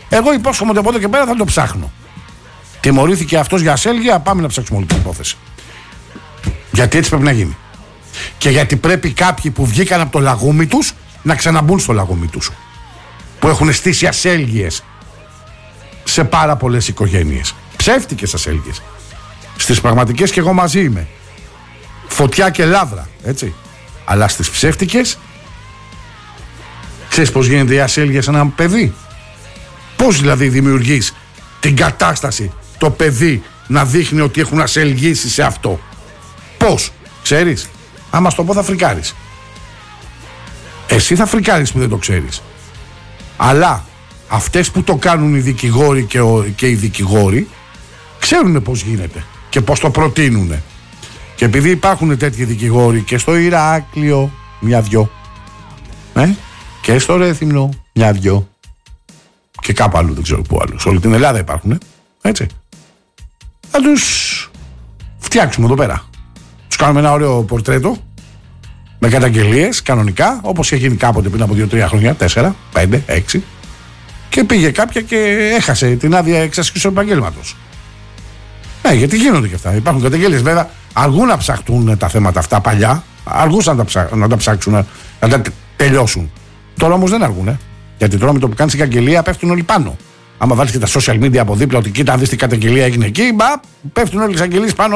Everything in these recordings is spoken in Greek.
Εγώ υπόσχομαι ότι από εδώ και πέρα θα το ψάχνω. Τιμωρήθηκε αυτός για ασέλγεια, πάμε να ψάξουμε όλη την υπόθεση. Γιατί έτσι πρέπει να γίνει. Και γιατί πρέπει κάποιοι που βγήκαν από το λαγούμι τους να ξαναμπούν στο λαγούμι τους. Που έχουν στήσει ασέλγειες σε πάρα πολλές οικογένειες. Ψεύτικες ασέλγειες. Στις πραγματικές και εγώ μαζί είμαι. Φωτιά και λάβρα, έτσι. Αλλά στις ψεύτικες, ξέρεις πώς γίνεται η ασέλγεια σε ένα παιδί? Πώς δηλαδή δημιουργείς την κατάσταση το παιδί να δείχνει ότι έχουν ασελγήσει σε αυτό? Πώς, ξέρεις? Άμα στο πω θα φρικάρεις. Εσύ θα φρικάρεις που δεν το ξέρεις. Αλλά αυτές που το κάνουν οι δικηγόροι και οι δικηγόροι ξέρουν πώς γίνεται και πώς το προτείνουν. Και επειδή υπάρχουν τέτοιοι δικηγόροι και στο Ηράκλειο μια-δυο, και στο Ρέθυμνο μια-δυο, και κάπου αλλού δεν ξέρω πού άλλο, σε όλη την Ελλάδα υπάρχουν, έτσι, θα τους φτιάξουμε εδώ πέρα. Τους κάνουμε ένα ωραίο πορτρέτο με καταγγελίες κανονικά, όπως είχε γίνει κάποτε πριν από 2-3 χρόνια, 4, 5, 6, και πήγε κάποια και έχασε την άδεια εξασκήσεως επαγγέλματος. Ναι, γιατί γίνονται και αυτά. Υπάρχουν καταγγελίες. Βέβαια, αργούν να ψαχτούν τα θέματα αυτά παλιά. Αργούσαν να τα ψάξουν, να τα τελειώσουν. Τώρα όμως δεν αργούν. Γιατί τώρα με το που κάνεις την καταγγελία πέφτουν όλοι πάνω. Άμα βάλεις και τα social media από δίπλα, ότι κοίτα, αν δεις τι καταγγελία έγινε εκεί, πέφτουν όλοι οι εξαγγελίες πάνω,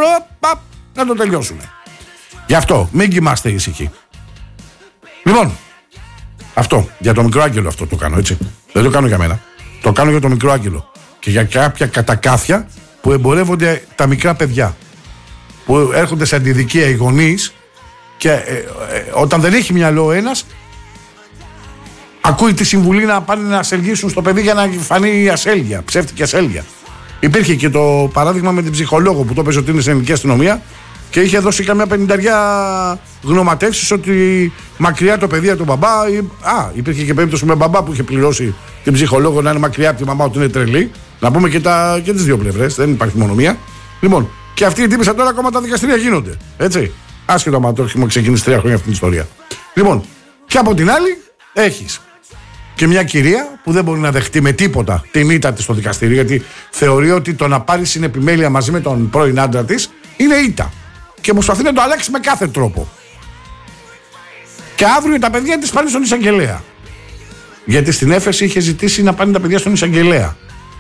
να το τελειώσουν. Γι' αυτό μην κοιμάστε ήσυχοι. Λοιπόν, αυτό για το μικρό άγγελο αυτό το κάνω, έτσι. Δεν το κάνω για μένα. Το κάνω για το μικρό άγγελο. Και για κάποια κατακάθια που εμπορεύονται τα μικρά παιδιά. Που έρχονται σε αντιδικία οι γονείς και όταν δεν έχει μυαλό ένας, ακούει τη συμβουλή να πάνε να ασελγήσουν στο παιδί για να φανεί η ασέλγεια, ψεύτικη ασέλγεια. Υπήρχε και το παράδειγμα με την ψυχολόγο που το έπαιζε ότι είναι στην ελληνική αστυνομία και είχε δώσει καμιά 50 γνωματεύσεις ότι μακριά το παιδί από τον μπαμπά. Υπήρχε και περίπτωση με μπαμπά που είχε πληρώσει την ψυχολόγο να είναι μακριά από τη μαμά, ότι είναι τρελή. Να πούμε και τις δύο πλευρές, δεν υπάρχει μόνο μία. Λοιπόν, και αυτοί οι τύποι τώρα ακόμα τα δικαστήρια γίνονται. Έτσι. Άσχετο άμα το έχουμε ξεκινήσει 3 χρόνια αυτή την ιστορία. Λοιπόν, και από την άλλη έχεις και μια κυρία που δεν μπορεί να δεχτεί με τίποτα την ήττα της στο δικαστήριο, γιατί θεωρεί ότι το να πάρει συνεπιμέλεια μαζί με τον πρώην άντρα της είναι ήττα. Και προσπαθεί να το αλλάξει με κάθε τρόπο. Και αύριο τα παιδιά της πάνε στον εισαγγελέα. Γιατί στην έφεση είχε ζητήσει να πάνε τα παιδιά στον εισαγγελέα.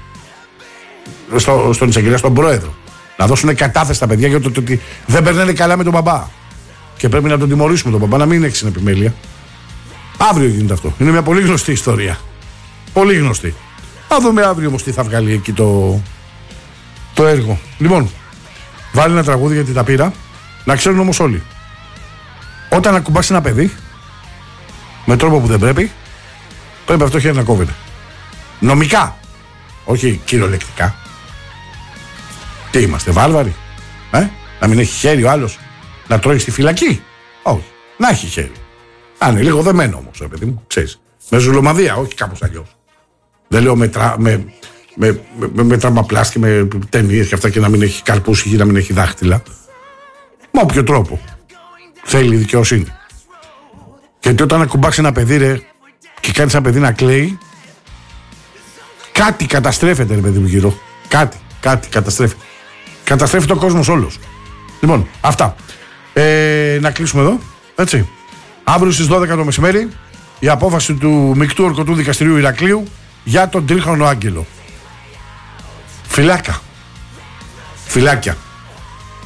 Στον εισαγγελέα, στον πρόεδρο. Να δώσουν κατάθεση τα παιδιά για το ότι δεν περνάνε καλά με τον μπαμπά. Και πρέπει να τον τιμωρήσουμε τον μπαμπά, να μην έχει συνεπιμέλεια. Αύριο γίνεται αυτό. Είναι μια πολύ γνωστή ιστορία. Πολύ γνωστή. Θα δούμε αύριο όμως τι θα βγάλει εκεί το έργο. Λοιπόν, βάλει ένα τραγούδι γιατί τα πήρα. Να ξέρουν όμως όλοι. Όταν ακουμπάς ένα παιδί με τρόπο που δεν πρέπει αυτό χέρι να κόβεται. Νομικά. Όχι κυριολεκτικά. Τι είμαστε, βάρβαροι? Να μην έχει χέρι ο άλλος να τρώει στη φυλακή? Όχι. Να έχει χέρι. Να είναι λίγο δεμένο όμως, παιδί μου, ξέρεις. Με ζουλομαδία, όχι κάπως αλλιώς. Δεν λέω με τραμπαπλάστη, με ταινίες και αυτά και να μην έχει καρπούς ή να μην έχει δάχτυλα. Με όποιο τρόπο θέλει η δικαιοσύνη. Γιατί όταν ακουμπάξει ένα παιδί, ρε, και κάνεις ένα παιδί να κλαίει, κάτι καταστρέφεται, ρε παιδί μου, γύρω. Κάτι καταστρέφεται. Καταστρέφεται ο κόσμος όλος. Λοιπόν, αυτά. Να κλείσουμε εδώ, έτσι. Αύριο στις 12 το μεσημέρι η απόφαση του Μεικτού Ορκωτού Δικαστηρίου Ηρακλείου για τον τρίχρονο άγγελο. Φυλάκια.